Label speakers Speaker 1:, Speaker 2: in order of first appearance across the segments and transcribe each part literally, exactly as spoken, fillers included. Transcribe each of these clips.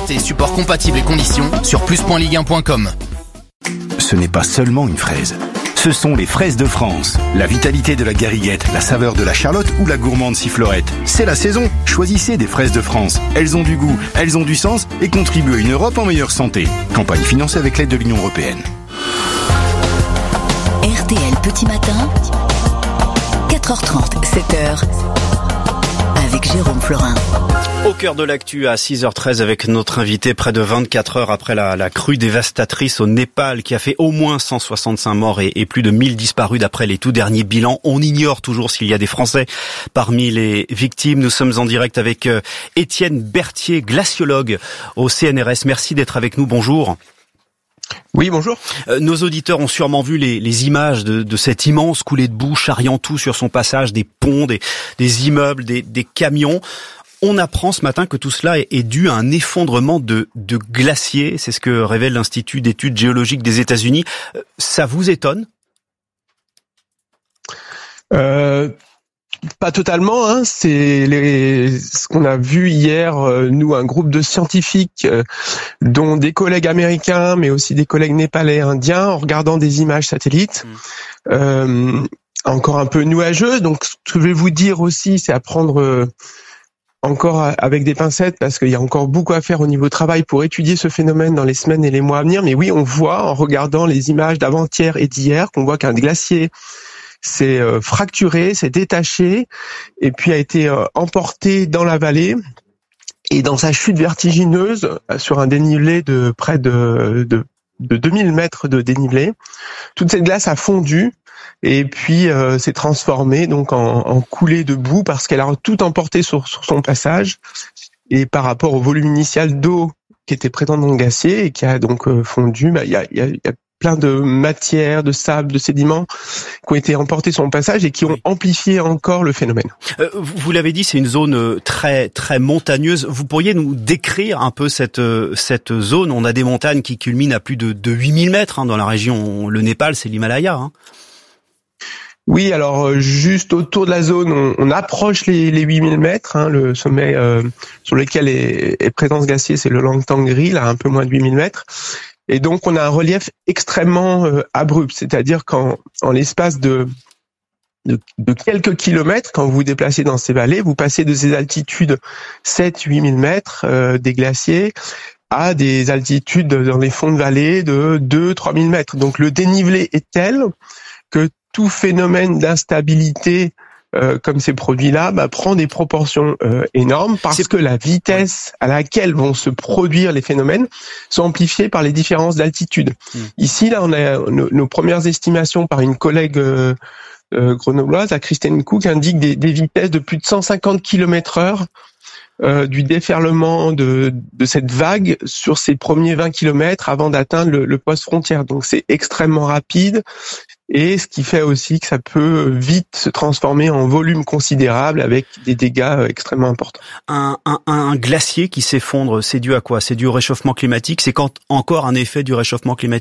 Speaker 1: T, support compatible et conditions sur plus point ligue un point com.
Speaker 2: Ce n'est pas seulement une fraise. Ce sont les fraises de France. La vitalité de la gariguette, la saveur de la charlotte ou la gourmande sifflorette. C'est la saison. Choisissez des fraises de France. Elles ont du goût, elles ont du sens et contribuent à une Europe en meilleure santé. Campagne financée avec l'aide de l'Union européenne.
Speaker 3: R T L Petit Matin, quatre heures trente, sept heures, avec Jérôme Florin.
Speaker 4: Au cœur de l'actu à six heures treize avec notre invité près de vingt-quatre heures après la, la crue dévastatrice au Népal qui a fait au moins cent soixante-cinq morts et, et plus de mille disparus d'après les tout derniers bilans. On ignore toujours s'il y a des Français parmi les victimes. Nous sommes en direct avec euh, Étienne Berthier, glaciologue au C N R S. Merci d'être avec nous. Bonjour.
Speaker 5: Oui, bonjour.
Speaker 4: Euh, nos auditeurs ont sûrement vu les, les images de, de cette immense coulée de boue charriant tout sur son passage, des ponts, des, des immeubles, des, des camions. On apprend ce matin que tout cela est, est dû à un effondrement de, de glaciers. C'est ce que révèle l'Institut d'études géologiques des États-Unis. Ça vous étonne ?
Speaker 5: euh, Pas totalement. Hein. C'est les, ce qu'on a vu hier, euh, nous, un groupe de scientifiques, euh, dont des collègues américains, mais aussi des collègues népalais, indiens, en regardant des images satellites. Mmh. Euh, encore un peu nuageux. Donc, ce que je vais vous dire aussi, c'est à prendre... Euh, encore avec des pincettes parce qu'il y a encore beaucoup à faire au niveau travail pour étudier ce phénomène dans les semaines et les mois à venir. Mais oui, on voit en regardant les images d'avant-hier et d'hier qu'on voit qu'un glacier s'est fracturé, s'est détaché et puis a été emporté dans la vallée. Et dans sa chute vertigineuse, sur un dénivelé de près de, de, de deux mille mètres de dénivelé, toute cette glace a fondu. Et puis euh, s'est transformée donc en, en coulée de boue parce qu'elle a tout emporté sur, sur son passage. Et par rapport au volume initial d'eau qui était présent dans le glacier et qui a donc euh, fondu, bah, il y a, y a, y a plein de matières, de sable, de sédiments qui ont été emportés sur son passage et qui ont amplifié encore le phénomène.
Speaker 4: Euh, vous l'avez dit, c'est une zone très très montagneuse. Vous pourriez nous décrire un peu cette cette zone ? On a des montagnes qui culminent à plus de, de huit mille mètres hein, dans la région. Le Népal, c'est l'Himalaya. Hein.
Speaker 5: Oui, alors juste autour de la zone, on, on approche les, les huit mille mètres. Hein, le sommet euh, sur lequel est, est présent ce glacier, c'est le Langtangri, là, un peu moins de huit mille mètres. Et donc, on a un relief extrêmement euh, abrupt, c'est-à-dire qu'en en l'espace de, de, de quelques kilomètres, quand vous vous déplacez dans ces vallées, vous passez de ces altitudes sept à huit mille mètres euh, des glaciers à des altitudes dans les fonds de vallée de deux à trois mille mètres. Donc, le dénivelé est tel que tout phénomène d'instabilité euh, comme ces produits-là bah, prend des proportions euh, énormes parce C'est... que la vitesse à laquelle vont se produire les phénomènes sont amplifiées par les différences d'altitude. Mmh. Ici, là, on a nos, nos premières estimations par une collègue euh, euh, grenobloise, à Christine Cook, indiquent des, des vitesses de plus de cent cinquante kilomètres heure Euh, du déferlement de, de cette vague sur ces premiers vingt kilomètres avant d'atteindre le, le poste frontière. Donc c'est extrêmement rapide et ce qui fait aussi que ça peut vite se transformer en volume considérable avec des dégâts extrêmement importants.
Speaker 4: Un, un, un glacier qui s'effondre, c'est dû à quoi ? C'est dû au réchauffement climatique ? C'est quand encore un effet du réchauffement climatique ?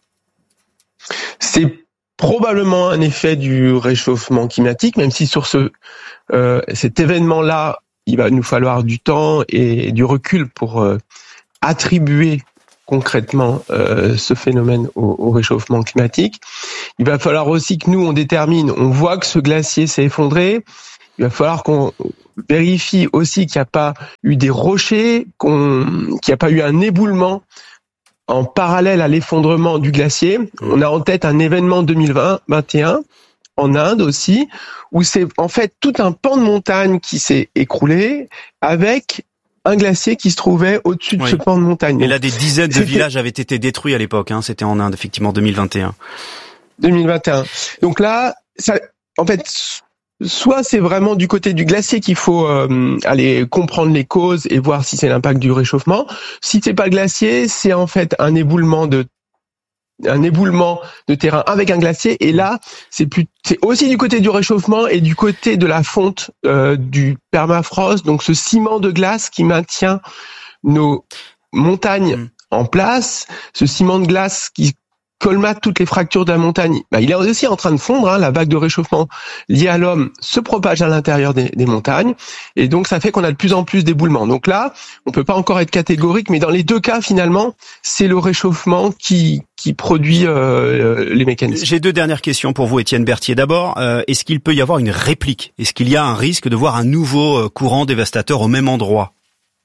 Speaker 5: C'est probablement un effet du réchauffement climatique, même si sur ce euh, cet événement-là, il va nous falloir du temps et du recul pour euh, attribuer concrètement euh, ce phénomène au, au réchauffement climatique. Il va falloir aussi que nous, on détermine, on voit que ce glacier s'est effondré, il va falloir qu'on vérifie aussi qu'il n'y a pas eu des rochers, qu'on, qu'il n'y a pas eu un éboulement en parallèle à l'effondrement du glacier. On a en tête un événement deux mille vingt, vingt et un en Inde aussi, où c'est en fait tout un pan de montagne qui s'est écroulé avec un glacier qui se trouvait au-dessus de oui. ce pan de montagne.
Speaker 4: Et là, des dizaines de C'était... villages avaient été détruits à l'époque. Hein. C'était en Inde, effectivement, deux mille vingt et un.
Speaker 5: deux mille vingt et un. Donc là, ça, en fait, soit c'est vraiment du côté du glacier qu'il faut euh, aller comprendre les causes et voir si c'est l'impact du réchauffement. Si c'est pas le glacier, c'est en fait un éboulement de un éboulement de terrain avec un glacier, et là c'est plus c'est aussi du côté du réchauffement et du côté de la fonte euh, du permafrost, donc ce ciment de glace qui maintient nos montagnes mmh. en place, ce ciment de glace qui colmate toutes les fractures de la montagne. Bah, il est aussi en train de fondre. Hein, la vague de réchauffement liée à l'homme se propage à l'intérieur des, des montagnes, et donc ça fait qu'on a de plus en plus d'éboulements. Donc là, on peut pas encore être catégorique, mais dans les deux cas, finalement, c'est le réchauffement qui qui produit euh, les mécanismes.
Speaker 4: J'ai deux dernières questions pour vous, Étienne Berthier. D'abord, euh, est-ce qu'il peut y avoir une réplique ? Est-ce qu'il y a un risque de voir un nouveau euh, courant dévastateur au même endroit ?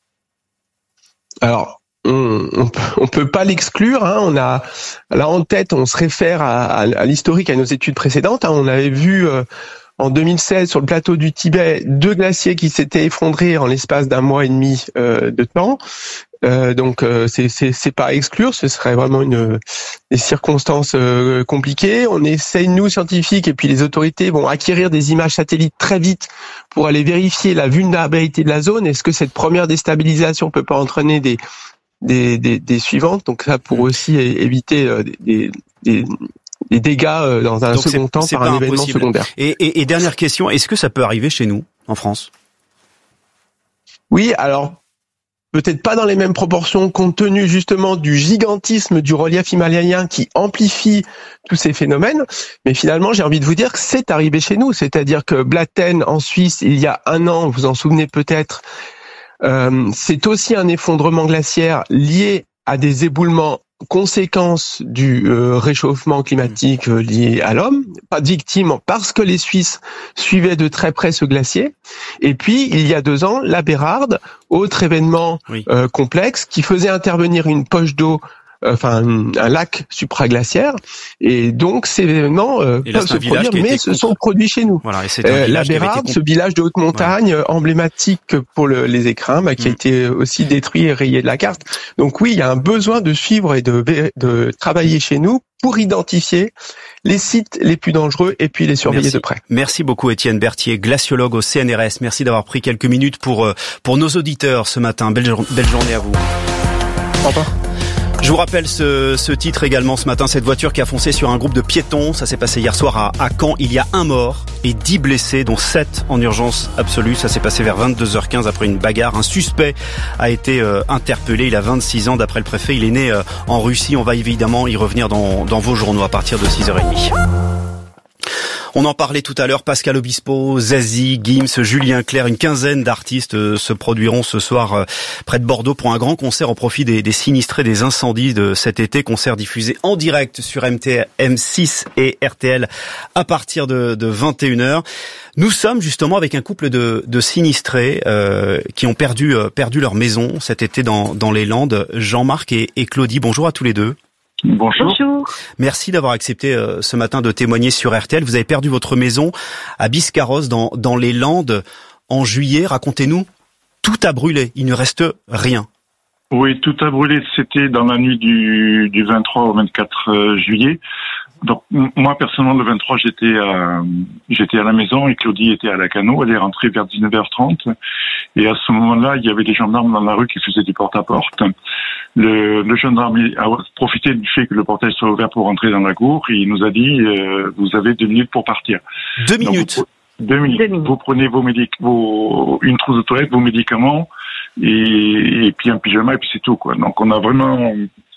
Speaker 5: Alors, on, on, on peut pas l'exclure. Hein. On a là en tête, on se réfère à, à, à l'historique, à nos études précédentes. Hein. On avait vu euh, en deux mille seize sur le plateau du Tibet deux glaciers qui s'étaient effondrés en l'espace d'un mois et demi euh, de temps. Euh, donc euh, c'est, c'est c'est pas à exclure, ce serait vraiment une des circonstances euh, compliquées. On essaye, nous scientifiques et puis les autorités vont acquérir des images satellites très vite pour aller vérifier la vulnérabilité de la zone. Est-ce que cette première déstabilisation peut pas entraîner des des des, des suivantes? Donc ça pour aussi éviter euh, des, des des dégâts dans un Donc second c'est, temps c'est par un événement impossible. secondaire.
Speaker 4: Et, et, et dernière question, est-ce que ça peut arriver chez nous, en France ?
Speaker 5: Oui, alors peut-être pas dans les mêmes proportions, compte tenu justement du gigantisme du relief himalien qui amplifie tous ces phénomènes. Mais finalement, j'ai envie de vous dire que c'est arrivé chez nous. C'est-à-dire que Blatten, en Suisse, il y a un an, vous vous en souvenez peut-être, euh, c'est aussi un effondrement glaciaire lié à des éboulements, conséquences du euh, réchauffement climatique euh, lié à l'homme, pas de victimes parce que les Suisses suivaient de très près ce glacier. Et puis, il y a deux ans, la Bérarde, autre événement oui. euh, complexe qui faisait intervenir une poche d'eau, euh, enfin un, un lac supraglaciaire. Et donc, ces événements euh, peuvent se produire, mais se sont produits chez nous.
Speaker 4: Voilà, et
Speaker 5: euh, la Bérarde, ce village de haute montagne ouais. emblématique pour le, les écrins, bah, qui mmh. a été aussi détruit et rayé de la carte. Donc oui, il y a un besoin de suivre et de, de travailler chez nous pour identifier les sites les plus dangereux et puis les surveiller
Speaker 4: Merci.
Speaker 5: de près.
Speaker 4: Merci beaucoup Étienne Berthier, glaciologue au C N R S. Merci d'avoir pris quelques minutes pour pour nos auditeurs ce matin. Belle, belle journée à vous.
Speaker 5: Au revoir.
Speaker 4: Je vous rappelle ce, ce titre également ce matin, cette voiture qui a foncé sur un groupe de piétons. Ça s'est passé hier soir à, à Caen. Il y a un mort et dix blessés, dont sept en urgence absolue. Ça s'est passé vers vingt-deux heures quinze après une bagarre. Un suspect a été euh, interpellé. Il a vingt-six ans d'après le préfet. Il est né euh, en Russie. On va évidemment y revenir dans, dans vos journaux à partir de six heures trente. On en parlait tout à l'heure, Pascal Obispo, Zazie, Gims, Julien Clerc, une quinzaine d'artistes se produiront ce soir près de Bordeaux pour un grand concert au profit des, des sinistrés des incendies de cet été. Concert diffusé en direct sur M T M six et R T L à partir de, de vingt et une heures. Nous sommes justement avec un couple de, de sinistrés euh, qui ont perdu, euh, perdu leur maison cet été dans, dans les Landes. Jean-Marc et, et Claudie, bonjour à tous les deux.
Speaker 6: Bonjour. Bonjour.
Speaker 4: Merci d'avoir accepté euh, ce matin de témoigner sur R T L. Vous avez perdu votre maison à Biscarrosse dans, dans les Landes en juillet. Racontez-nous, tout a brûlé, il ne reste rien.
Speaker 6: Oui, tout a brûlé. C'était dans la nuit du, du vingt-trois au vingt-quatre juillet. Donc moi personnellement le vingt-trois j'étais à j'étais à la maison et Claudie était à la Cano. Elle est rentrée vers dix-neuf heures trente et à ce moment-là il y avait des gendarmes dans la rue qui faisaient du porte-à-porte. Le, le gendarme a profité du fait que le portail soit ouvert pour rentrer dans la cour et il nous a dit euh, vous avez deux minutes pour partir.
Speaker 4: Deux minutes.
Speaker 6: Donc, vous, deux minutes. Deux minutes. Vous prenez vos médic vos une trousse de toilette, vos médicaments et, et puis un pyjama et puis c'est tout quoi. Donc on a vraiment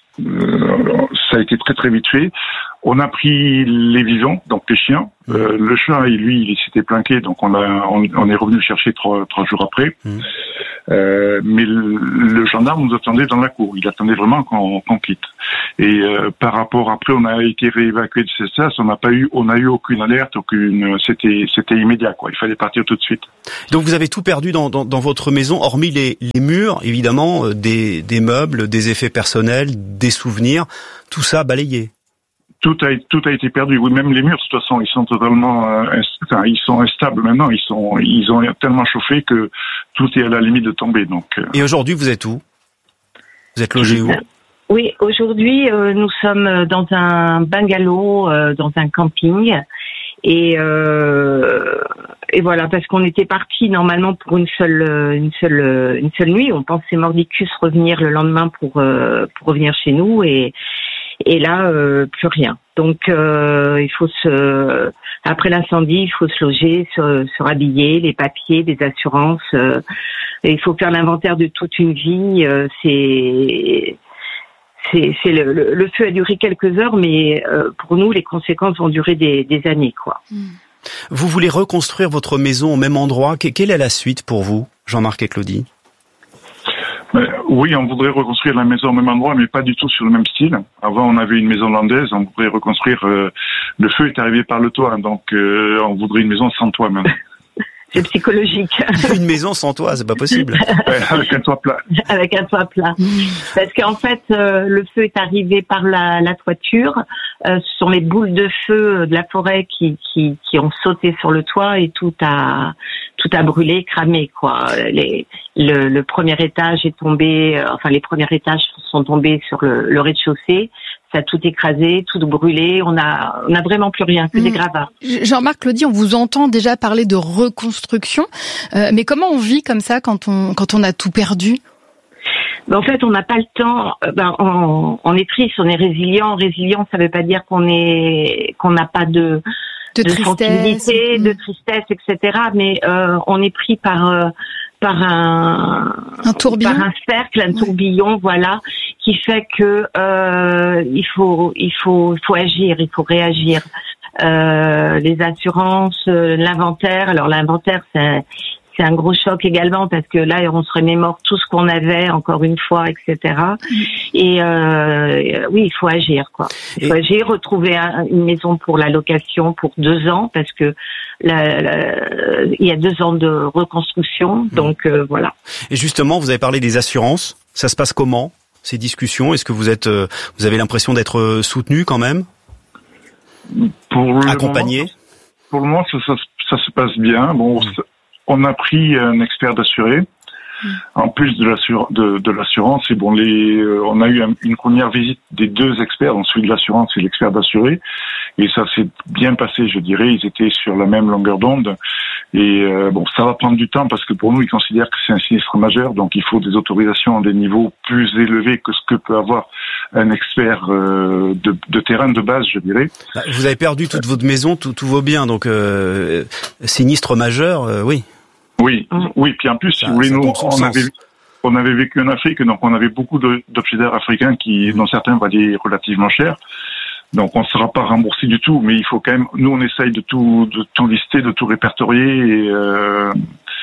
Speaker 6: euh, ça a été très très vite fait. On a pris les vivants, donc les chiens. Mmh. Euh, le chat, lui, il s'était planqué, donc on, a, on, on est revenu le chercher trois, trois jours après. Mmh. Euh, mais le, le gendarme nous attendait dans la cour. Il attendait vraiment qu'on, qu'on quitte. Et euh, par rapport, après, on a été réévacué de Cessas. On n'a pas eu, on n'a eu aucune alerte, aucune. C'était, c'était immédiat, quoi. Il fallait partir tout de suite.
Speaker 4: Donc vous avez tout perdu dans, dans, dans votre maison, hormis les, les murs, évidemment, des, des meubles, des effets personnels, des souvenirs, tout ça balayé.
Speaker 6: Tout a, tout a été perdu. Oui, même les murs, de toute façon, ils sont totalement, euh, enfin, ils sont instables maintenant. Ils sont, ils ont tellement chauffé que tout est à la limite de tomber. Donc. Euh...
Speaker 4: Et aujourd'hui, vous êtes où? Vous êtes logé où?
Speaker 7: Oui, aujourd'hui, euh, nous sommes dans un bungalow, euh, dans un camping, et euh, et voilà, parce qu'on était parti normalement pour une seule, une seule, une seule nuit. On pensait mordicus revenir le lendemain pour euh, pour revenir chez nous et Et là, euh, plus rien. Donc, euh, il faut se, après l'incendie, il faut se loger, se, se rhabiller, les papiers, les assurances. Euh, et il faut faire l'inventaire de toute une vie. Euh, c'est, c'est, c'est le, le, le feu a duré quelques heures, mais euh, pour nous, les conséquences vont durer des, des années, quoi.
Speaker 4: Vous voulez reconstruire votre maison au même endroit. Quelle est la suite pour vous, Jean-Marc et Claudie?
Speaker 6: Ben, oui, on voudrait reconstruire la maison au même endroit, mais pas du tout sur le même style. Avant, on avait une maison landaise, on voudrait reconstruire. Euh, le feu est arrivé par le toit, donc euh, on voudrait une maison sans toit maintenant.
Speaker 7: C'est psychologique.
Speaker 4: Une maison sans toit, c'est pas possible.
Speaker 6: Ouais, avec un toit plat.
Speaker 7: Avec un toit plat. Parce qu'en fait, euh, le feu est arrivé par la, la toiture. Euh, ce sont les boules de feu de la forêt qui, qui, qui ont sauté sur le toit et tout a, tout a brûlé, cramé, quoi. Les, le, le premier étage est tombé, euh, enfin, les premiers étages sont tombés sur le, le rez-de-chaussée. Ça a tout écrasé, tout brûlé. On a, on a vraiment plus rien, que mmh. des gravats.
Speaker 8: Jean-Marc, Claudie, on vous entend déjà parler de reconstruction, euh, mais comment on vit comme ça quand on, quand on a tout perdu?
Speaker 7: Ben, en fait, on n'a pas le temps. Ben, on, on est triste, on est résilient. Résilient, ça veut pas dire qu'on est, qu'on n'a pas de,
Speaker 8: de,
Speaker 7: de sensibilité,
Speaker 8: mmh.
Speaker 7: de tristesse, et cetera. Mais euh, on est pris par euh, par un,
Speaker 8: un tourbillon,
Speaker 7: par un cercle, un oui. tourbillon, voilà, qui fait que euh, il faut il faut il faut agir, il faut réagir. Euh, les assurances, euh, l'inventaire. Alors l'inventaire, c'est c'est un gros choc également parce que là, on se remémore tout ce qu'on avait encore une fois, et cetera. Et euh, oui, il faut agir, quoi. Il faut Et... agir, retrouver un, une maison pour la location pour deux ans parce que la, la, il y a deux ans de reconstruction, donc euh, voilà.
Speaker 4: Et justement, vous avez parlé des assurances. Ça se passe comment, ces discussions? Est-ce que vous êtes, euh, vous avez l'impression d'être soutenu quand même,
Speaker 6: pour
Speaker 4: accompagné?
Speaker 6: Moment, pour le moment, ça, ça, ça se passe bien. Bon. Mmh. On a pris un expert d'assuré, en plus de, l'assur- de, de l'assurance. Et bon, les, euh, on a eu un, une première visite des deux experts, donc celui de l'assurance et l'expert d'assuré. Et ça s'est bien passé, je dirais. Ils étaient sur la même longueur d'onde. Et euh, bon, ça va prendre du temps parce que pour nous, ils considèrent que c'est un sinistre majeur. Donc, il faut des autorisations à des niveaux plus élevés que ce que peut avoir un expert euh, de, de terrain de base, je dirais.
Speaker 4: Vous avez perdu toute votre maison, tous vos biens. Donc, euh, sinistre majeur, euh, oui.
Speaker 6: Oui, oui. Puis en plus, ça, si vous voulez, nous, on avait, on avait vécu en Afrique, donc on avait beaucoup de, d'objets d'art africains qui, dont certains valaient relativement cher. Donc on ne sera pas remboursé du tout, mais il faut quand même, nous on essaye de tout, de tout lister, de tout répertorier. Et, euh...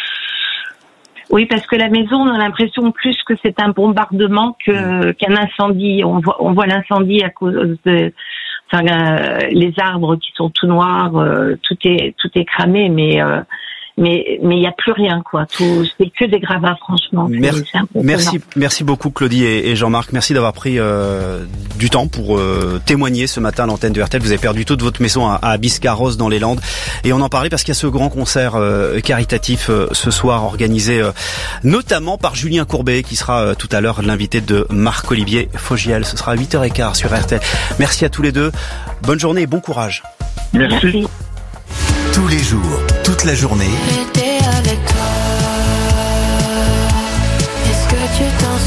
Speaker 7: Oui, parce que la maison, on a l'impression plus que c'est un bombardement que qu'un incendie. On voit, on voit l'incendie à cause de, enfin, euh, les arbres qui sont tout noirs, euh, tout est, tout est cramé, mais. Euh, Mais mais il y a plus rien, quoi. Tout, c'est que des gravats, franchement.
Speaker 4: Merci, merci, merci beaucoup Claudie et, et Jean-Marc. Merci d'avoir pris euh, du temps pour euh, témoigner ce matin à l'antenne de R T L. Vous avez perdu toute votre maison à, à Biscarrosse dans les Landes, et on en parlait parce qu'il y a ce grand concert euh, caritatif euh, ce soir organisé euh, notamment par Julien Courbet qui sera euh, tout à l'heure l'invité de Marc-Olivier Fogiel. Ce sera à huit heures quinze sur R T L. Merci à tous les deux. Bonne journée et bon courage.
Speaker 6: Merci. Merci.
Speaker 1: Tous les jours, toute la journée.
Speaker 9: J'étais avec toi. Est-ce que tu t'en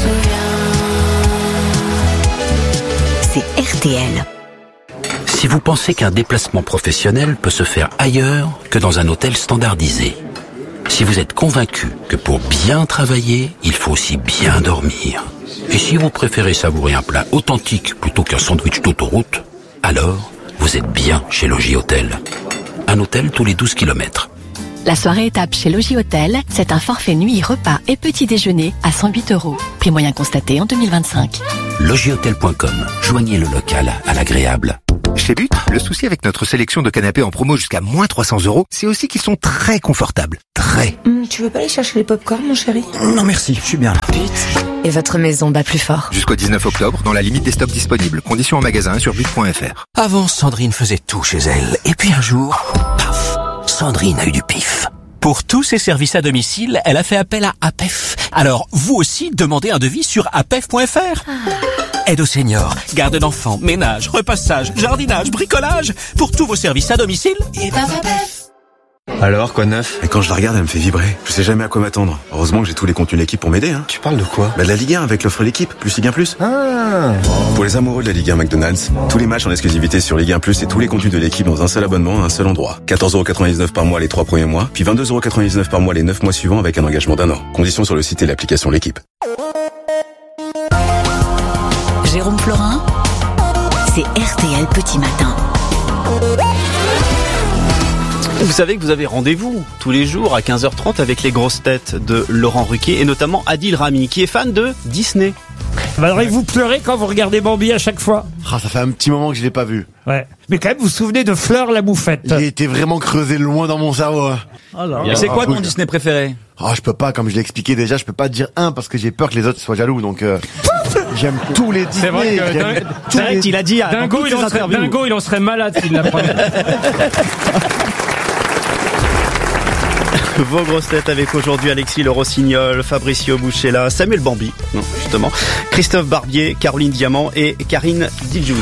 Speaker 9: souviens?
Speaker 3: C'est R T L.
Speaker 10: Si vous pensez qu'un déplacement professionnel peut se faire ailleurs que dans un hôtel standardisé, si vous êtes convaincu que pour bien travailler, il faut aussi bien dormir, et si vous préférez savourer un plat authentique plutôt qu'un sandwich d'autoroute, alors vous êtes bien chez Logis Hôtel. Un hôtel tous les douze kilomètres.
Speaker 11: La soirée étape chez Logis Hôtel, c'est un forfait nuit, repas et petit déjeuner à cent huit euros. Prix moyen constaté en deux mille vingt-cinq.
Speaker 10: logis hôtel point com. Joignez le local à l'agréable.
Speaker 12: Chez But, le souci avec notre sélection de canapés en promo jusqu'à moins trois cents euros, c'est aussi qu'ils sont très confortables. Très.
Speaker 13: Mmh, tu veux pas aller chercher les pop-corn, mon chéri?
Speaker 12: Non merci, je suis bien là.
Speaker 11: But. Et votre maison bat plus fort.
Speaker 12: Jusqu'au dix-neuf octobre, dans la limite des stocks disponibles. Conditions en magasin sur but point f r.
Speaker 10: Avant, Sandrine faisait tout chez elle. Et puis un jour, paf, Sandrine a eu du pif. Pour tous ses services à domicile, elle a fait appel à A P E F. Alors, vous aussi, demandez un devis sur A P E F point f r. Aide aux seniors, garde d'enfants, ménage, repassage, jardinage, bricolage. Pour tous vos services à domicile, et ben A P E F.
Speaker 14: Alors, quoi de neuf? Et quand je la regarde, elle me fait vibrer. Je sais jamais à quoi m'attendre. Heureusement que j'ai tous les contenus de l'équipe pour m'aider, hein.
Speaker 15: Tu parles de quoi?
Speaker 14: Bah de la Ligue un avec l'offre l'équipe, plus Ligue un plus.
Speaker 15: Ah.
Speaker 14: Pour les amoureux de la Ligue un McDonald's, tous les matchs en exclusivité sur Ligue un plus et tous les contenus de l'équipe dans un seul abonnement à un seul endroit. quatorze euros quatre-vingt-dix-neuf par mois les trois premiers mois, puis vingt-deux euros quatre-vingt-dix-neuf par mois les neuf mois suivants avec un engagement d'un an. Conditions sur le site et l'application L'équipe.
Speaker 3: Jérôme Florin, c'est R T L Petit Matin.
Speaker 4: Vous savez que vous avez rendez-vous tous les jours à quinze heures trente avec les grosses têtes de Laurent Ruquier et notamment Adil Rami qui est fan de Disney.
Speaker 15: Alors, vous pleurez quand vous regardez Bambi à chaque fois?
Speaker 16: Ah, ça fait un petit moment que je l'ai pas vu.
Speaker 15: Ouais. Mais quand même, vous vous souvenez de Fleur la moufette?
Speaker 16: Il a été vraiment creusé loin dans mon cerveau.
Speaker 15: Alors,
Speaker 17: et c'est quoi ton Disney préféré?
Speaker 16: Oh, je peux pas, comme je l'ai expliqué déjà, je peux pas dire un parce que j'ai peur que les autres soient jaloux. Donc, euh, j'aime tous les Disney.
Speaker 17: C'est vrai que
Speaker 16: j'aime
Speaker 17: c'est vrai qu'il a dit à
Speaker 15: Dingo, il en serait, Dingo, il en serait malade s'il l'apprenait.
Speaker 4: Vos grosses têtes avec aujourd'hui Alexis Le Rossignol, Fabricio Bouchella, Samuel Bambi, non, justement, Christophe Barbier, Caroline Diamant et Karine Dijoud.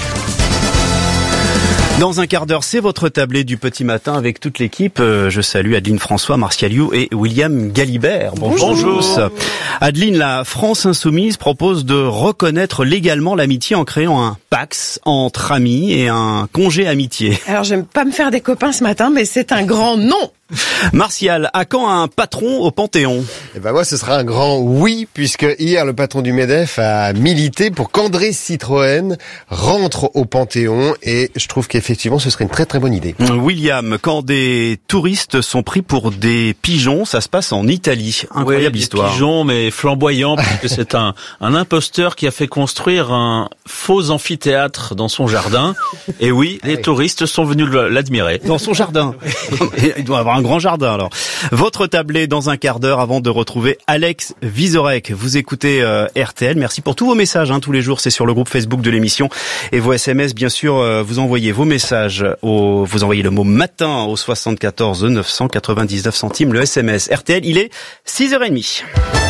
Speaker 4: Dans un quart d'heure, c'est votre tablé du petit matin avec toute l'équipe. Je salue Adeline François, Martial You et William Galibert. Bonjour. Bonjour. Adeline, la France Insoumise propose de reconnaître légalement l'amitié en créant un Pacs entre amis et un congé amitié.
Speaker 13: Alors, j'aime pas me faire des copains ce matin, mais c'est un grand non.
Speaker 4: Martial, à quand un patron au Panthéon?
Speaker 18: Eh ben moi, ce sera un grand oui, puisque hier, le patron du MEDEF a milité pour qu'André Citroën rentre au Panthéon, et je trouve qu'effectivement, ce serait une très très bonne idée.
Speaker 4: William, quand des touristes sont pris pour des pigeons, ça se passe en Italie. Incroyable
Speaker 17: oui,
Speaker 4: histoire.
Speaker 17: Des pigeons, mais flamboyants, parce que c'est un, un imposteur qui a fait construire un faux amphithéâtre dans son jardin. Et oui, les oui. touristes sont venus l'admirer.
Speaker 4: Dans son jardin. Il doit avoir un grand jardin alors. Votre tablé dans un quart d'heure avant de retrouver Alex Vizorek. Vous écoutez euh, R T L. Merci pour tous vos messages. Hein, tous les jours, c'est sur le groupe Facebook de l'émission. Et vos S M S, bien sûr, euh, vous envoyez vos messages. Au, vous envoyez le mot matin au soixante-quatorze neuf cent quatre-vingt-dix-neuf centimes. Le S M S R T L, il est six heures trente.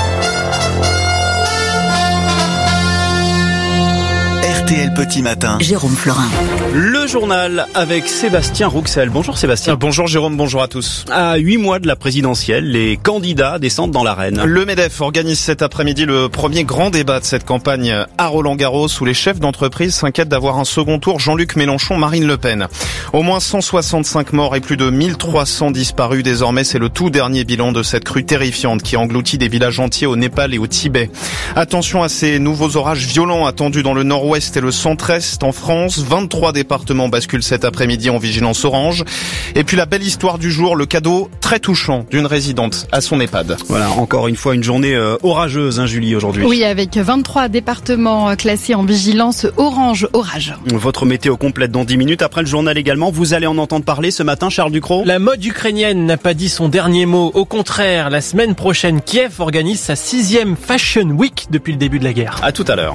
Speaker 1: R T L Petit Matin.
Speaker 3: Jérôme Florin.
Speaker 4: Le journal avec Sébastien Rouxel. Bonjour Sébastien.
Speaker 19: Bonjour Jérôme, bonjour à tous.
Speaker 4: À huit mois de la présidentielle, les candidats descendent dans l'arène.
Speaker 19: Le MEDEF organise cet après-midi le premier grand débat de cette campagne à Roland-Garros où les chefs d'entreprise s'inquiètent d'avoir un second tour Jean-Luc Mélenchon, Marine Le Pen. Au moins cent soixante-cinq morts et plus de mille trois cents disparus désormais. C'est le tout dernier bilan de cette crue terrifiante qui engloutit des villages entiers au Népal et au Tibet. Attention à ces nouveaux orages violents attendus dans le nord-ouest et le centre-est en France. vingt-trois départements basculent cet après-midi en vigilance orange. Et puis la belle histoire du jour, le cadeau très touchant d'une résidente à son EHPAD.
Speaker 4: Voilà, encore une fois une journée euh, orageuse, hein, Julie, aujourd'hui.
Speaker 8: Oui, avec vingt-trois départements classés en vigilance orange orage.
Speaker 4: Votre météo complète dans dix minutes. Après le journal également, vous allez en entendre parler ce matin, Charles Ducrot.
Speaker 20: La mode ukrainienne n'a pas dit son dernier mot. Au contraire, la semaine prochaine, Kiev organise sa sixième Fashion Week depuis le début de la guerre.
Speaker 4: À tout à l'heure.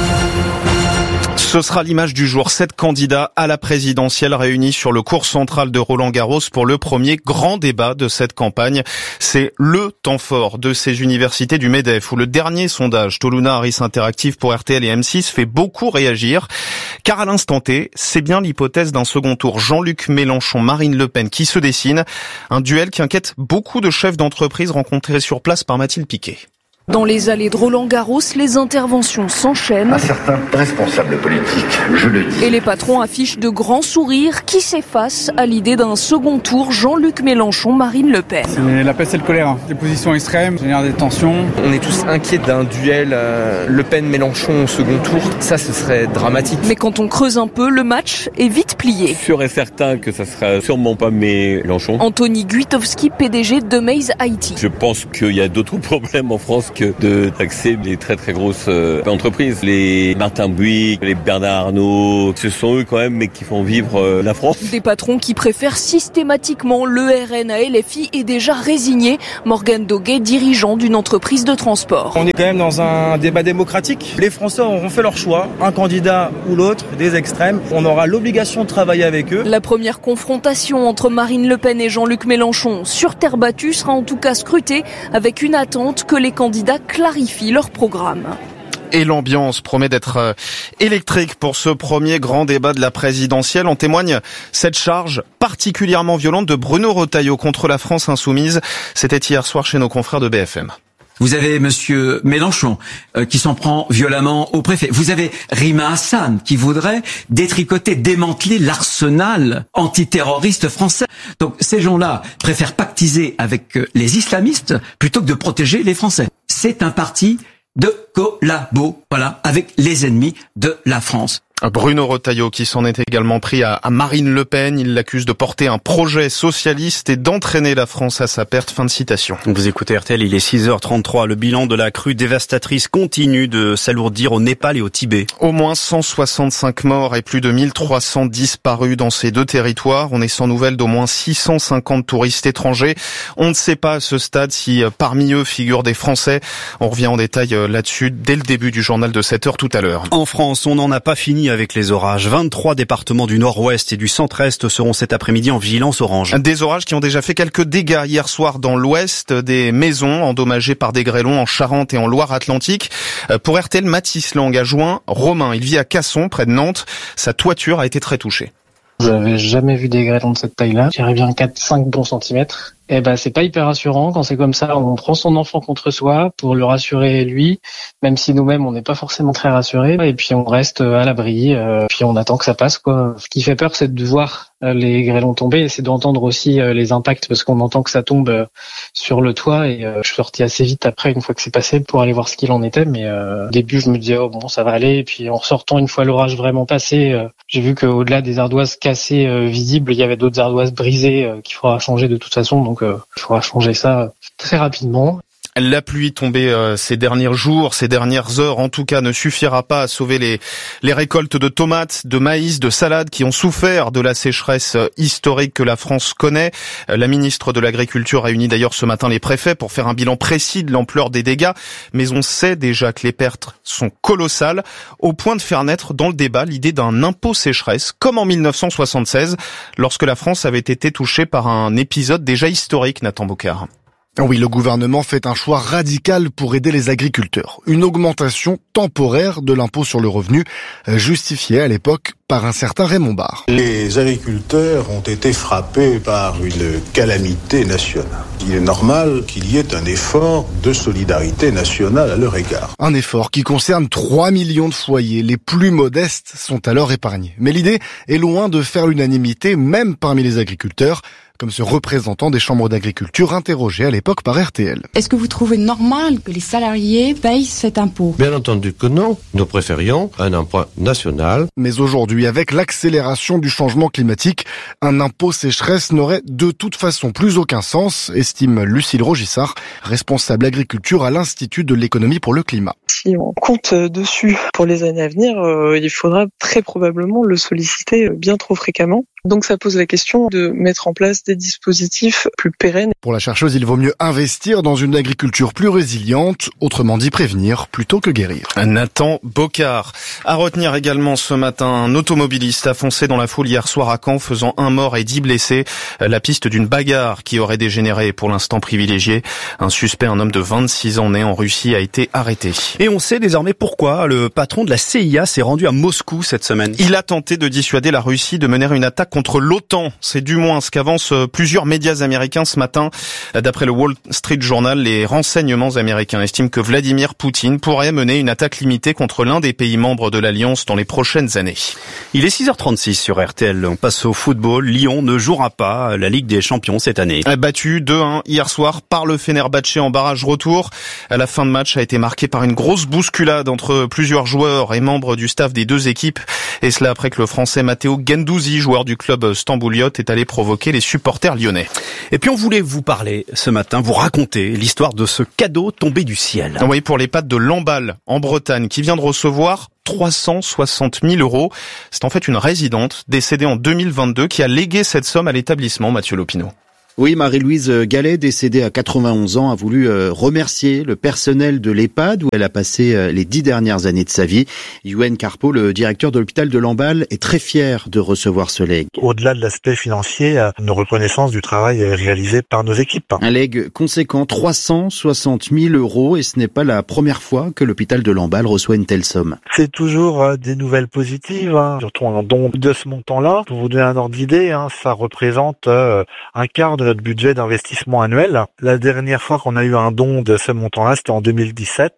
Speaker 19: Ce sera l'image du jour. Sept candidats à la présidentielle réunis sur le cours central de Roland-Garros pour le premier grand débat de cette campagne. C'est le temps fort de ces universités du MEDEF où le dernier sondage Toluna Harris Interactive pour R T L et M six fait beaucoup réagir. Car à l'instant T, c'est bien l'hypothèse d'un second tour Jean-Luc Mélenchon, Marine Le Pen qui se dessine. Un duel qui inquiète beaucoup de chefs d'entreprise rencontrés sur place par Mathilde Piquet.
Speaker 21: Dans les allées de Roland-Garros, les interventions s'enchaînent.
Speaker 22: Un certain responsable politique, je le dis.
Speaker 21: Et les patrons affichent de grands sourires qui s'effacent à l'idée d'un second tour Jean-Luc Mélenchon, Marine Le Pen.
Speaker 23: C'est la peste et le choléra. Des positions extrêmes génèrent des tensions.
Speaker 24: On est tous inquiets d'un duel euh, Le Pen-Mélenchon au second tour. Ça, ce serait dramatique.
Speaker 21: Mais quand on creuse un peu, le match est vite plié.
Speaker 25: Sûr et certain que ça sera sûrement pas Mélenchon.
Speaker 21: Anthony Guitowski, P D G de Maze I T.
Speaker 25: Je pense qu'il y a d'autres problèmes en France que de taxer les très très grosses euh, entreprises. Les Martin Bouygues, les Bernard Arnault, ce sont eux quand même mais qui font vivre euh, la France.
Speaker 21: Des patrons qui préfèrent systématiquement le R N à L F I est déjà résigné. Morgan Doguet, dirigeant d'une entreprise de transport.
Speaker 23: On est quand même dans un débat démocratique. Les Français auront fait leur choix, un candidat ou l'autre, des extrêmes. On aura l'obligation de travailler avec eux.
Speaker 21: La première confrontation entre Marine Le Pen et Jean-Luc Mélenchon sur terre battue sera en tout cas scrutée avec une attente que les candidats clarifient leur programme.
Speaker 19: Et l'ambiance promet d'être électrique pour ce premier grand débat de la présidentielle. En témoigne cette charge particulièrement violente de Bruno Retailleau contre la France Insoumise. C'était hier soir chez nos confrères de B F M.
Speaker 26: Vous avez Monsieur Mélenchon euh, qui s'en prend violemment au préfet. Vous avez Rima Hassan qui voudrait détricoter, démanteler l'arsenal antiterroriste français. Donc ces gens-là préfèrent pactiser avec les islamistes plutôt que de protéger les Français. C'est un parti de collabo, voilà, avec les ennemis de la France.
Speaker 19: Bruno Retailleau qui s'en est également pris à, à Marine Le Pen. Il l'accuse de porter un projet socialiste et d'entraîner la France à sa perte. Fin de citation.
Speaker 4: Vous écoutez R T L, il est six heures trente-trois. Le bilan de la crue dévastatrice continue de s'alourdir au Népal et au Tibet.
Speaker 19: Au moins cent soixante-cinq morts et plus de mille trois cents disparus dans ces deux territoires. On est sans nouvelles d'au moins six cent cinquante touristes étrangers. On ne sait pas à ce stade si parmi eux figurent des Français. On revient en détail là-dessus dès le début du journal de sept heures tout à l'heure.
Speaker 4: En France, on n'en a pas fini avec les orages. vingt-trois départements du nord-ouest et du centre-est seront cet après-midi en vigilance orange.
Speaker 19: Des orages qui ont déjà fait quelques dégâts hier soir dans l'ouest, des maisons endommagées par des grêlons en Charente et en Loire-Atlantique. Pour R T L, Mathis Lang a joint Romain. Il vit à Casson, près de Nantes. Sa toiture a été très touchée.
Speaker 2: J'avais jamais vu des grêlons de cette taille-là. J'y bien quatre cinq bons centimètres. Eh ben, c'est pas hyper rassurant quand c'est comme ça. On prend son enfant contre soi pour le rassurer lui, même si nous-mêmes on n'est pas forcément très rassurés. Et puis on reste à l'abri, euh, puis on attend que ça passe, quoi. Ce qui fait peur, c'est de voir les grêlons tomber et c'est d'entendre aussi les impacts parce qu'on entend que ça tombe sur le toit. Et euh, je suis sorti assez vite après, une fois que c'est passé, pour aller voir ce qu'il en était. Mais euh, au début, je me disais oh bon, ça va aller. Et puis en sortant, une fois l'orage vraiment passé, euh, j'ai vu qu'au-delà des ardoises cassées euh, visibles, il y avait d'autres ardoises brisées euh, qu'il faudra changer de toute façon. Donc euh, il faudra changer ça très rapidement.
Speaker 19: La pluie tombée euh, ces derniers jours, ces dernières heures, en tout cas, ne suffira pas à sauver les, les récoltes de tomates, de maïs, de salades qui ont souffert de la sécheresse historique que la France connaît. La ministre de l'Agriculture réunit d'ailleurs ce matin les préfets pour faire un bilan précis de l'ampleur des dégâts. Mais on sait déjà que les pertes sont colossales, au point de faire naître dans le débat l'idée d'un impôt sécheresse, comme en mille neuf cent soixante-seize, lorsque la France avait été touchée par un épisode déjà historique, Nathan Bocard.
Speaker 5: Oui, le gouvernement fait un choix radical pour aider les agriculteurs. Une augmentation temporaire de l'impôt sur le revenu, justifiée à l'époque par un certain Raymond Barre.
Speaker 6: Les agriculteurs ont été frappés par une calamité nationale. Il est normal qu'il y ait un effort de solidarité nationale à leur égard.
Speaker 5: Un effort qui concerne trois millions de foyers. Les plus modestes sont alors épargnés. Mais l'idée est loin de faire l'unanimité, même parmi les agriculteurs, comme ce représentant des chambres d'agriculture interrogé à l'époque par R T L.
Speaker 7: Est-ce que vous trouvez normal que les salariés payent cet impôt ?
Speaker 9: Bien entendu que non. Nous préférions un impôt national.
Speaker 5: Mais aujourd'hui, avec l'accélération du changement climatique, un impôt sécheresse n'aurait de toute façon plus aucun sens, estime Lucille Rogissard, responsable agriculture à l'Institut de l'économie pour le climat.
Speaker 11: Si on compte dessus pour les années à venir, euh, il faudra très probablement le solliciter bien trop fréquemment. Donc ça pose la question de mettre en place des dispositifs plus pérennes.
Speaker 5: Pour la chercheuse, il vaut mieux investir dans une agriculture plus résiliente, autrement dit prévenir plutôt que guérir.
Speaker 19: Nathan Bocard. À retenir également ce matin, un automobiliste a foncé dans la foule hier soir à Caen, faisant un mort et dix blessés. La piste d'une bagarre qui aurait dégénéré est pour l'instant privilégiée. Un suspect, un homme de vingt-six ans né en Russie, a été arrêté.
Speaker 4: Et on sait désormais pourquoi le patron de la C I A s'est rendu à Moscou cette semaine.
Speaker 19: Il a tenté de dissuader la Russie de mener une attaque contre l'OTAN. C'est du moins ce qu'avancent plusieurs médias américains ce matin. D'après le Wall Street Journal, les renseignements américains estiment que Vladimir Poutine pourrait mener une attaque limitée contre l'un des pays membres de l'Alliance dans les prochaines années.
Speaker 4: Il est six heures trente-six sur R T L. On passe au football. Lyon ne jouera pas la Ligue des Champions cette année.
Speaker 19: Battu deux un hier soir par le Fenerbahçe en barrage retour. La fin de match a été marquée par une grosse bousculade entre plusieurs joueurs et membres du staff des deux équipes. Et cela après que le Français Matteo Guendouzi, joueur du club stambouliote, est allé provoquer les supporters lyonnais.
Speaker 4: Et puis on voulait vous parler ce matin, vous raconter l'histoire de ce cadeau tombé du ciel.
Speaker 19: Oui, pour les pâtes de Lamballe en Bretagne, qui vient de recevoir trois cent soixante mille euros. C'est en fait une résidente décédée en deux mille vingt-deux qui a légué cette somme à l'établissement, Mathieu Lopineau.
Speaker 27: Oui, Marie-Louise Gallet, décédée à quatre-vingt-onze ans, a voulu remercier le personnel de l'EHPAD où elle a passé les dix dernières années de sa vie. Youen Carpo, le directeur de l'hôpital de Lamballe, est très fier de recevoir ce legs.
Speaker 28: Au-delà de l'aspect financier, une reconnaissance du travail réalisé par nos équipes.
Speaker 27: Un legs conséquent, trois cent soixante mille euros, et ce n'est pas la première fois que l'hôpital de Lamballe reçoit une telle somme.
Speaker 28: C'est toujours des nouvelles positives, hein. Surtout un don de ce montant-là. Pour vous donner un ordre d'idée, hein, ça représente un quart de notre budget d'investissement annuel. La dernière fois qu'on a eu un don de ce montant-là, c'était en deux mille dix-sept.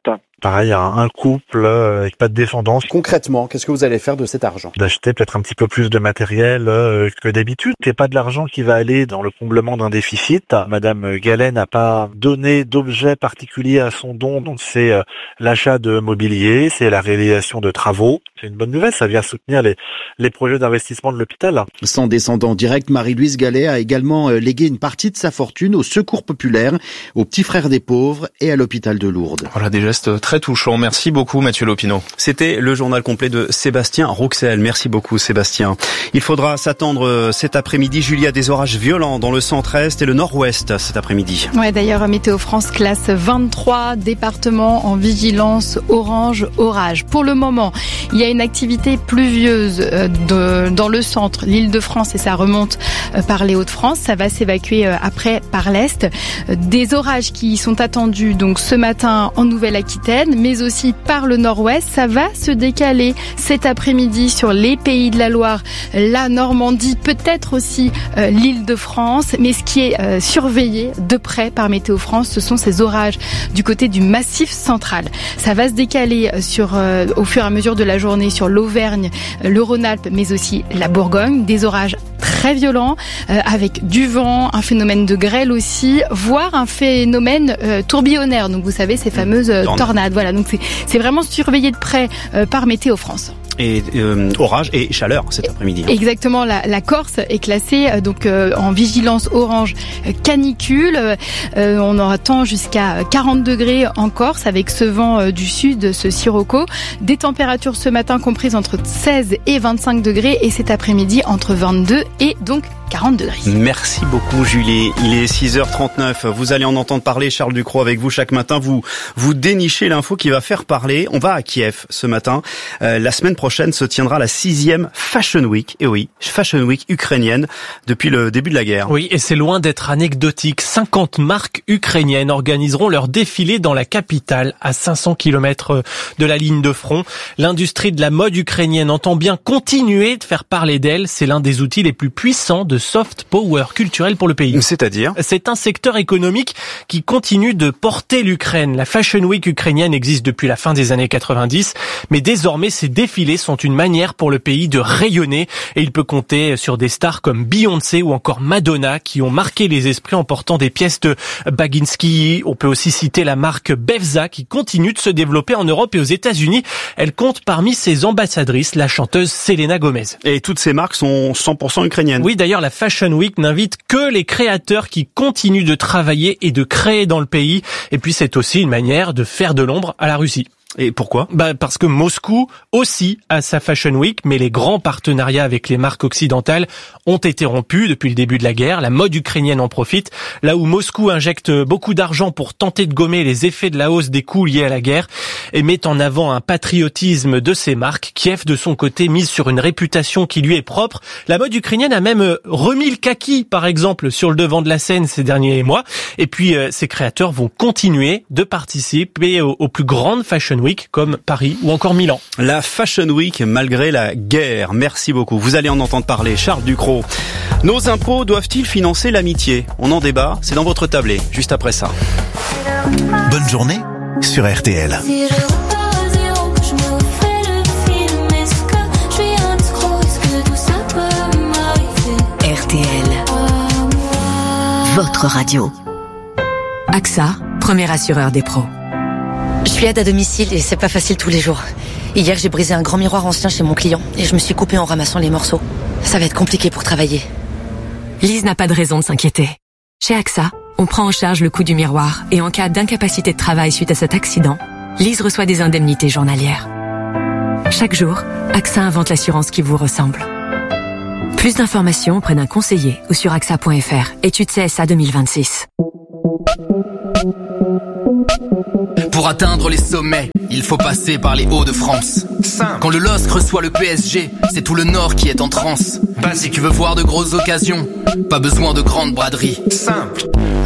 Speaker 28: pareil à un couple euh, avec pas de descendance.
Speaker 27: Concrètement, qu'est-ce que vous allez faire de cet argent?
Speaker 28: D'acheter peut-être un petit peu plus de matériel euh, que d'habitude. C'est pas de l'argent qui va aller dans le comblement d'un déficit. Madame Gallet n'a pas donné d'objet particulier à son don, donc c'est euh, l'achat de mobilier, c'est la réalisation de travaux. C'est une bonne nouvelle, ça vient soutenir les, les projets d'investissement de l'hôpital.
Speaker 27: Sans descendant direct, Marie-Louise Gallet a également euh, légué une partie de sa fortune au Secours populaire, aux Petits Frères des Pauvres et à l'hôpital de Lourdes.
Speaker 19: Voilà des gestes très touchants. Merci beaucoup Mathieu Lopineau.
Speaker 4: C'était le journal complet de Sébastien Rouxel. Merci beaucoup Sébastien. Il faudra s'attendre cet après-midi, Julie, à des orages violents dans le centre-est et le nord-ouest cet après-midi.
Speaker 8: Ouais, d'ailleurs, Météo France classe vingt-trois départements en vigilance orange orage. Pour le moment, il y a une activité pluvieuse de, dans le centre, l'Île-de-France, et ça remonte par les Hauts-de-France. Ça va s'évacuer après par l'est. Des orages qui sont attendus donc ce matin en Nouvelle-Aquitaine, mais aussi par le nord-ouest. Ça va se décaler cet après-midi sur les Pays de la Loire, la Normandie, peut-être aussi euh, l'Île-de-France. Mais ce qui est euh, surveillé de près par Météo France, ce sont ces orages du côté du Massif central. Ça va se décaler sur, euh, au fur et à mesure de la journée sur l'Auvergne, le Rhône-Alpes, mais aussi la Bourgogne. Des orages très violents, euh, avec du vent, un phénomène de grêle aussi, voire un phénomène euh, tourbillonnaire. Donc vous savez, ces fameuses euh, tornades. Voilà, donc c'est, c'est vraiment surveillé de près euh, par Météo France.
Speaker 4: Et euh, orage et chaleur cet après-midi.
Speaker 8: Exactement, la, la Corse est classée euh, donc euh, en vigilance orange euh, canicule. Euh, on attend jusqu'à quarante degrés en Corse avec ce vent euh, du sud, ce sirocco. Des températures ce matin comprises entre seize et vingt-cinq degrés et cet après-midi entre vingt-deux et donc quarante degrés.
Speaker 4: Merci beaucoup Julie. Il est six heures trente-neuf. Vous allez en entendre parler. Charles Ducrot avec vous chaque matin. Vous vous dénichez l'info qui va faire parler. On va à Kiev ce matin. Euh, la semaine prochaine se tiendra la sixième Fashion Week. Et oui, Fashion Week ukrainienne depuis le début de la guerre.
Speaker 20: Oui, et c'est loin d'être anecdotique. cinquante marques ukrainiennes organiseront leur défilé dans la capitale à cinq cents kilomètres de la ligne de front. L'industrie de la mode ukrainienne entend bien continuer de faire parler d'elle. C'est l'un des outils les plus puissants de soft power culturel pour le pays.
Speaker 4: C'est-à-dire ?
Speaker 20: C'est un secteur économique qui continue de porter l'Ukraine. La Fashion Week ukrainienne existe depuis la fin des années quatre-vingt-dix, mais désormais ces défilés sont une manière pour le pays de rayonner et il peut compter sur des stars comme Beyoncé ou encore Madonna qui ont marqué les esprits en portant des pièces de Baginski. On peut aussi citer la marque Bevza qui continue de se développer en Europe et aux États-Unis. Elle compte parmi ses ambassadrices la chanteuse Selena Gomez.
Speaker 4: Et toutes ces marques sont cent pour cent ukrainiennes.
Speaker 20: Oui, d'ailleurs, la Fashion Week n'invite que les créateurs qui continuent de travailler et de créer dans le pays. Et puis, c'est aussi une manière de faire de l'ombre à la Russie.
Speaker 4: Et pourquoi ?
Speaker 20: Bah parce que Moscou aussi a sa Fashion Week, mais les grands partenariats avec les marques occidentales ont été rompus depuis le début de la guerre. La mode ukrainienne en profite. Là où Moscou injecte beaucoup d'argent pour tenter de gommer les effets de la hausse des coûts liés à la guerre et met en avant un patriotisme de ses marques, Kiev de son côté mise sur une réputation qui lui est propre. La mode ukrainienne a même remis le kaki par exemple sur le devant de la scène ces derniers mois. Et puis euh, ses créateurs vont continuer de participer aux, aux plus grandes Fashion Week comme Paris ou encore Milan.
Speaker 4: La Fashion Week malgré la guerre. Merci beaucoup. Vous allez en entendre parler. Charles Ducrot. Nos impôts doivent-ils financer l'amitié ? On en débat. C'est dans votre tablé. Juste après ça.
Speaker 1: Bonne journée sur R T L.
Speaker 3: R T L. Votre radio.
Speaker 10: A X A, premier assureur des pros.
Speaker 12: Je suis aide à domicile et c'est pas facile tous les jours. Hier, j'ai brisé un grand miroir ancien chez mon client et je me suis coupée en ramassant les morceaux. Ça va être compliqué pour travailler.
Speaker 10: Lise n'a pas de raison de s'inquiéter. Chez A X A, on prend en charge le coût du miroir et en cas d'incapacité de travail suite à cet accident, Lise reçoit des indemnités journalières. Chaque jour, A X A invente l'assurance qui vous ressemble. Plus d'informations auprès d'un conseiller ou sur A X A point F R. Étude C S A deux mille vingt-six.
Speaker 13: Pour atteindre les sommets, il faut passer par les Hauts-de-France. Simple. Quand le L O S C reçoit le P S G, c'est tout le Nord qui est en transe. Basique. Si tu veux voir de grosses occasions, pas besoin de grandes braderies. Simple.